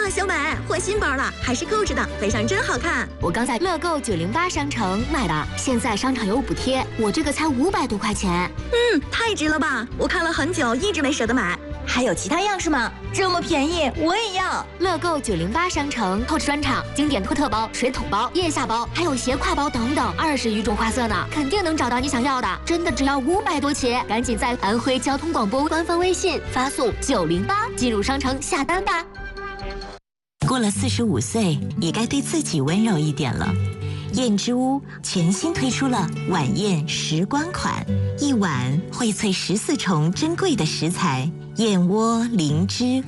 小美，换新包了，还是购置的，背上真好看。 我刚在乐购908商城买的，现在商场有补贴，我这个才500多块钱。 太值了吧！我看了很久，一直没舍得买。 还有其他样式吗？这么便宜，我也要！ 乐购908商城，Coach 专场、经典托特包、水桶包、腋下包，还有斜挎包等等，20余种花色呢，肯定能找到你想要的。真的只要500多起，赶紧在安徽交通广播官方微信发送908进入商城下单吧。 过了45岁，也该对自己温柔一点了。燕之屋全新推出了晚宴时光款，一碗荟萃14重珍贵的食材，燕窝、灵芝。